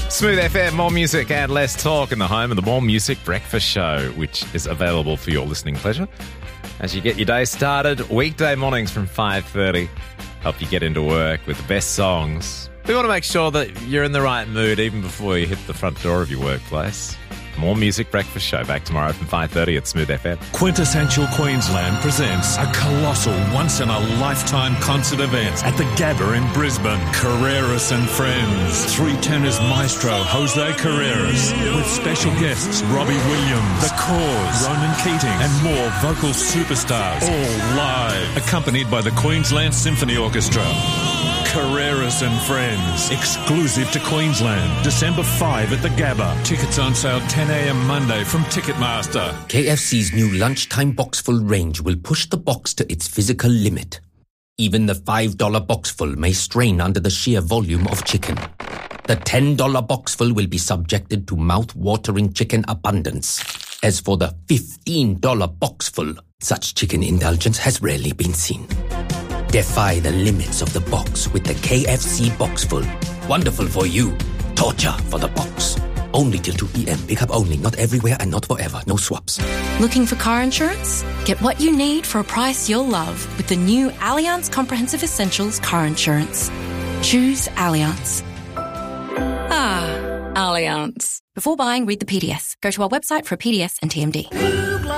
Smooth FM, more music and less talk in the home of the More Music Breakfast Show, which is available for your listening pleasure as you get your day started. Weekday mornings from 5:30 help you get into work with the best songs. We want to make sure that you're in the right mood even before you hit the front door of your workplace. More Music Breakfast Show back tomorrow from 5:30 at Smooth FM. Quintessential Queensland presents a colossal once-in-a-lifetime concert event at the Gabba in Brisbane. Carreras and Friends. Three tenors maestro Jose Carreras with special guests Robbie Williams, The Cause, Ronan Keating and more vocal superstars. All live. Accompanied by the Queensland Symphony Orchestra. Carreras and Friends. Exclusive to Queensland. December 5 at the Gabba. Tickets on sale 10 a.m. Monday from Ticketmaster. KFC's new lunchtime boxful range will push the box to its physical limit. Even the $5 boxful may strain under the sheer volume of chicken. The $10 boxful will be subjected to mouth-watering chicken abundance. As for the $15 boxful, such chicken indulgence has rarely been seen. Defy the limits of the box with the KFC Boxful. Wonderful for you. Torture for the box. Only till 2 p.m. Pick up only. Not everywhere and not forever. No swaps. Looking for car insurance? Get what you need for a price you'll love with the new Allianz Comprehensive Essentials Car Insurance. Choose Allianz. Allianz. Before buying, read the PDS. Go to our website for a PDS and TMD.